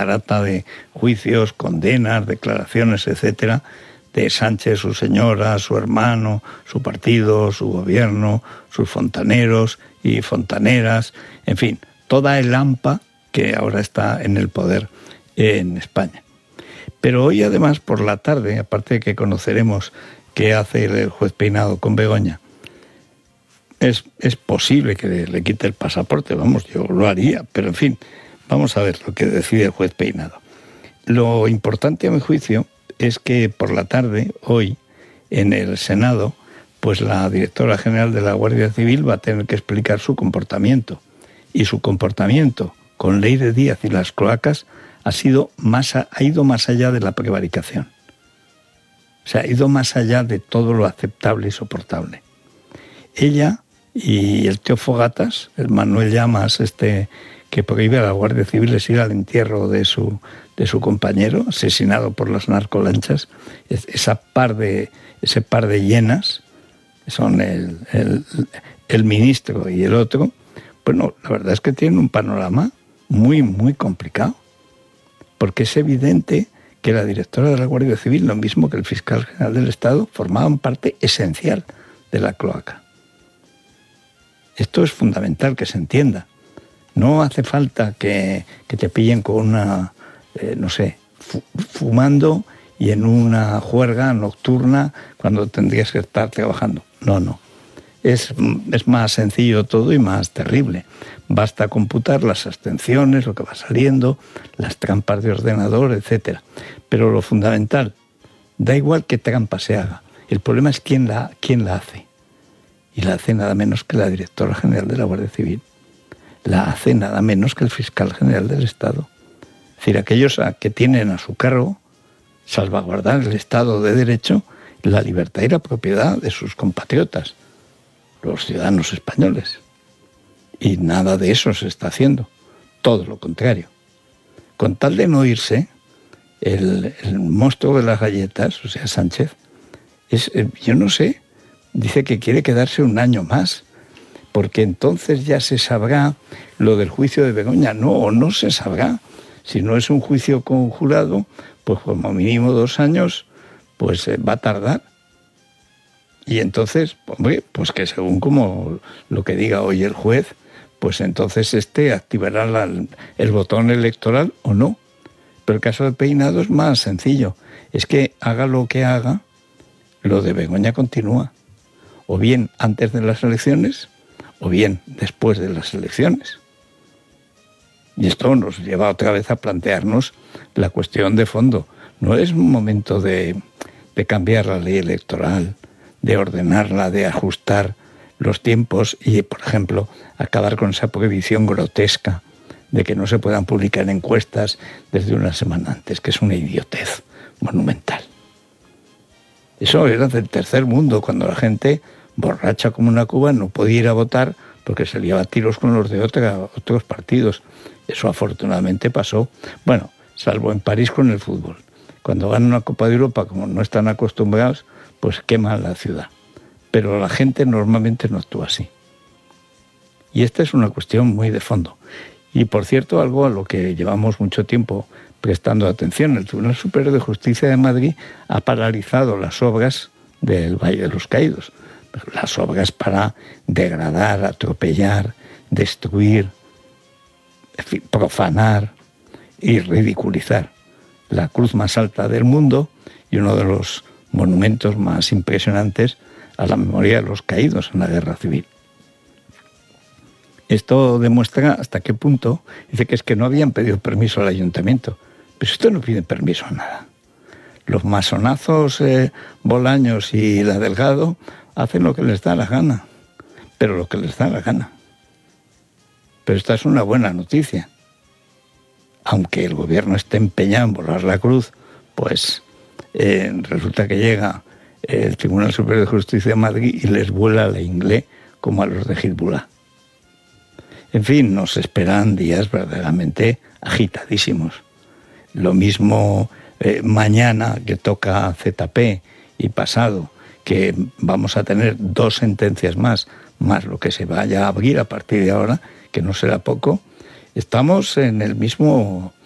catarata de juicios, condenas, declaraciones, etcétera, de Sánchez, su señora, su hermano, su partido, su gobierno, sus fontaneros y fontaneras, en fin, toda el AMPA que ahora está en el poder en España. Pero hoy, además, por la tarde, aparte de que conoceremos qué hace el juez Peinado con Begoña, es posible que le quite el pasaporte, vamos, yo lo haría, pero en fin, vamos a ver lo que decide el juez Peinado. Lo importante, a mi juicio, es que por la tarde, hoy, en el Senado, pues la directora general de la Guardia Civil va a tener que explicar su comportamiento. Y su comportamiento con Ley de Díaz y las cloacas ha ido más allá de la prevaricación. O sea, ha ido más allá de todo lo aceptable y soportable. Ella y el tío Fogatas, el Manuel Llamas, que prohíbe a la Guardia Civil ir al entierro de su compañero, asesinado por las narcolanchas, ese par de hienas, son el ministro y el otro, bueno, la verdad es que tienen un panorama muy, muy complicado, porque es evidente que la directora de la Guardia Civil, lo mismo que el fiscal general del Estado, formaban parte esencial de la cloaca. Esto es fundamental que se entienda. No hace falta que te pillen con una, fumando y en una juerga nocturna cuando tendrías que estar trabajando. No. Es más sencillo todo y más terrible. Basta computar las abstenciones, lo que va saliendo, las trampas de ordenador, etcétera. Pero lo fundamental, da igual qué trampa se haga. El problema es quién la hace. Y la hace nada menos que la directora general de la Guardia Civil. La hace nada menos que el fiscal general del Estado. Es decir, aquellos que tienen a su cargo salvaguardar el Estado de Derecho, la libertad y la propiedad de sus compatriotas, los ciudadanos españoles. Y nada de eso se está haciendo. Todo lo contrario. Con tal de no irse, el monstruo de las galletas, o sea, Sánchez, yo no sé, dice que quiere quedarse un año más, porque entonces ya se sabrá lo del juicio de Begoña. No se sabrá. Si no es un juicio conjurado, pues como mínimo 2 años, pues va a tardar. Y entonces, hombre, pues que según como lo que diga hoy el juez, pues entonces activará el botón electoral o no. Pero el caso de Peinado es más sencillo. Es que haga lo que haga, lo de Begoña continúa. O bien antes de las elecciones, o bien después de las elecciones. Y esto nos lleva otra vez a plantearnos la cuestión de fondo. No es un momento de cambiar la ley electoral, de ordenarla, de ajustar los tiempos y, por ejemplo, acabar con esa prohibición grotesca de que no se puedan publicar encuestas desde una semana antes, que es una idiotez monumental. Eso era del tercer mundo, cuando la gente, borracha como una cuba, no podía ir a votar porque se liaba a tiros con los de otros partidos. Eso afortunadamente pasó. Bueno, salvo en París con el fútbol. Cuando ganan una Copa de Europa, como no están acostumbrados, pues queman la ciudad. Pero la gente normalmente no actúa así. Y esta es una cuestión muy de fondo. Y, por cierto, algo a lo que llevamos mucho tiempo prestando atención. El Tribunal Superior de Justicia de Madrid ha paralizado las obras del Valle de los Caídos. Las obras para degradar, atropellar, destruir, en fin, profanar y ridiculizar la cruz más alta del mundo y uno de los monumentos más impresionantes a la memoria de los caídos en la Guerra Civil. Esto demuestra hasta qué punto, dice que es que no habían pedido permiso al ayuntamiento, pero esto no pide permiso a nada. Los masonazos Bolaños y la Delgado hacen lo que les da la gana, pero lo que les da la gana. Pero esta es una buena noticia. Aunque el gobierno esté empeñado en borrar la cruz, pues resulta que llega el Tribunal Superior de Justicia de Madrid y les vuela la inglés como a los de Hezbollah. En fin, nos esperan días verdaderamente agitadísimos. Lo mismo mañana, que toca ZP, y pasado, que vamos a tener 2 sentencias más lo que se vaya a abrir a partir de ahora, que no será poco. Estamos en el mismo